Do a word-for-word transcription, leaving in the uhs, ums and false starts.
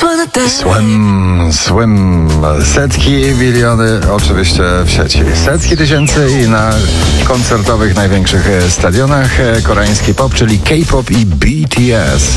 Swim, swim. Setki, miliony oczywiście w sieci. Setki tysięcy i na koncertowych największych stadionach koreański pop, czyli K-pop i B T S.